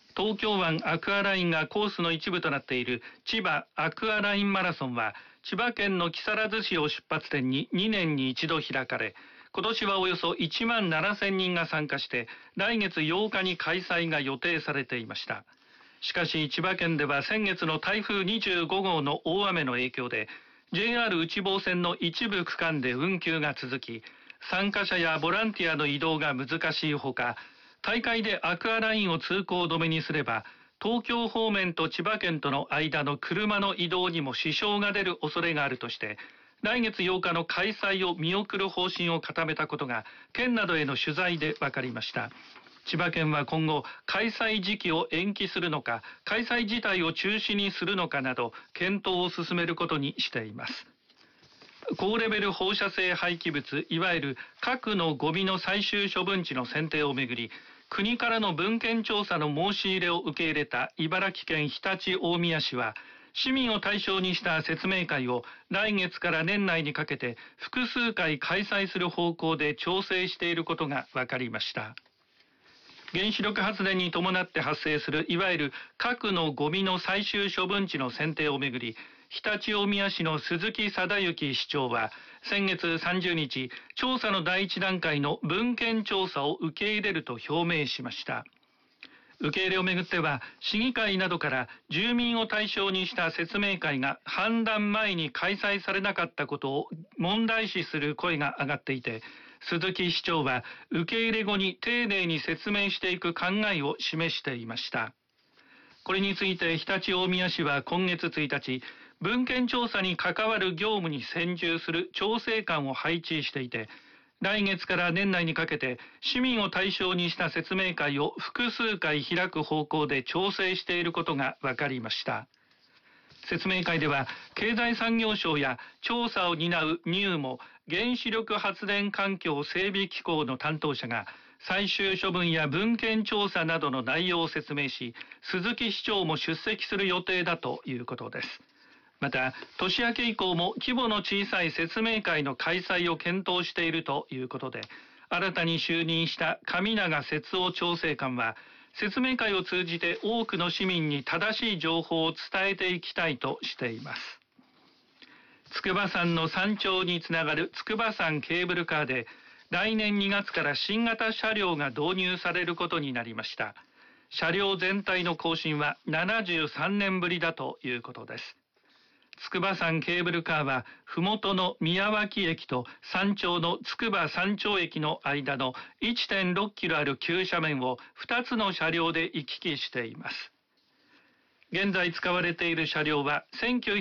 東京湾アクアラインがコースの一部となっている千葉アクアラインマラソンは、千葉県の木更津市を出発点に2年に一度開かれ、今年はおよそ1万7000人が参加して、来月8日に開催が予定されていました。しかし千葉県では先月の台風25号の大雨の影響で、JR 内房線の一部区間で運休が続き、参加者やボランティアの移動が難しいほか、大会でアクアラインを通行止めにすれば、東京方面と千葉県との間の車の移動にも支障が出る恐れがあるとして、来月8日の開催を見送る方針を固めたことが、県などへの取材で分かりました。千葉県は今後、開催時期を延期するのか、開催自体を中止にするのかなど、検討を進めることにしています。高レベル放射性廃棄物、いわゆる核のゴミの最終処分地の選定をめぐり、国からの文献調査の申し入れを受け入れた茨城県常陸大宮市は、市民を対象にした説明会を来月から年内にかけて複数回開催する方向で調整していることが分かりました。原子力発電に伴って発生するいわゆる核のゴミの最終処分地の選定をめぐり、常陸大宮市の鈴木貞之市長は先月30日、調査の第一段階の文献調査を受け入れると表明しました。受け入れをめぐっては、市議会などから住民を対象にした説明会が判断前に開催されなかったことを問題視する声が上がっていて、鈴木市長は受け入れ後に丁寧に説明していく考えを示していました。これについて常陸大宮市は今月1日、文献調査に関わる業務に専従する調整官を配置していて、来月から年内にかけて市民を対象にした説明会を複数回開く方向で調整していることが分かりました。説明会では経済産業省や調査を担うNUMO原子力発電環境整備機構の担当者が最終処分や文献調査などの内容を説明し、鈴木市長も出席する予定だということです。また年明け以降も規模の小さい説明会の開催を検討しているということで、新たに就任した上永節夫調整官は、説明会を通じて多くの市民に正しい情報を伝えていきたいとしています。筑波山の山頂につながる筑波山ケーブルカーで、来年2月から新型車両が導入されることになりました。車両全体の更新は73年ぶりだということです。筑波山ケーブルカーは、ふもとの宮脇駅と山頂の筑波山頂駅の間の 1.6 キロある急斜面を2つの車両で行き来しています。現在使われている車両は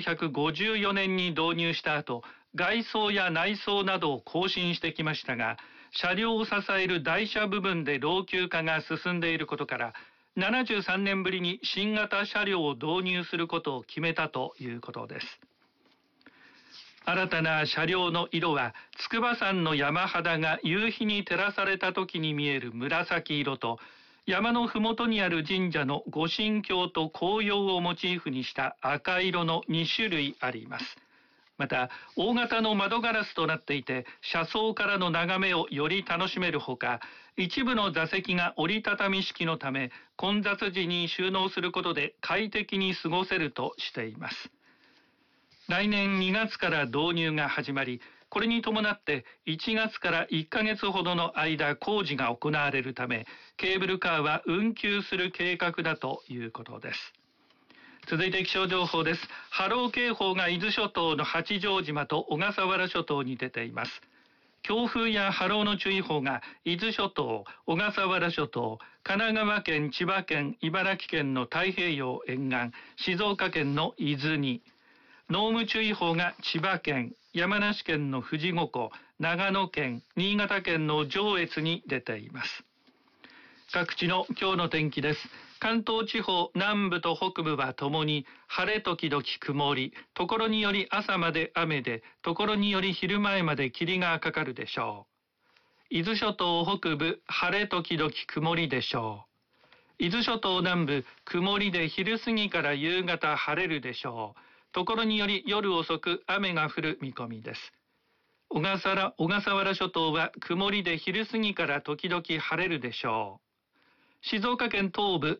1954年に導入した後、外装や内装などを更新してきましたが、車両を支える台車部分で老朽化が進んでいることから、73年ぶりに新型車両を導入することを決めたということです。新たな車両の色は、筑波山の山肌が夕日に照らされた時に見える紫色と、山のふもとにある神社の御神橋と紅葉をモチーフにした赤色の2種類あります。また大型の窓ガラスとなっていて、車窓からの眺めをより楽しめるほか、一部の座席が折りたたみ式のため、混雑時に収納することで快適に過ごせるとしています。来年2月から導入が始まり、これに伴って1月から1ヶ月ほどの間工事が行われるため、ケーブルカーは運休する計画だということです。続いて気象情報です。波浪警報が伊豆諸島の八丈島と小笠原諸島に出ています。強風や波浪の注意報が伊豆諸島、小笠原諸島、神奈川県、千葉県、茨城県の太平洋沿岸、静岡県の伊豆に、濃霧注意報が千葉県、山梨県の富士五湖、長野県、新潟県の上越に出ています。各地の今日の天気です。関東地方南部と北部はともに晴れ時々曇り、ところにより朝まで雨で、ところにより昼前まで霧がかかるでしょう。伊豆諸島北部晴れ時々曇りでしょう。伊豆諸島南部曇りで昼過ぎから夕方晴れるでしょう。ところにより夜遅く雨が降る見込みです。小笠原諸島は曇りで昼過ぎから時々晴れるでしょう。静岡県東部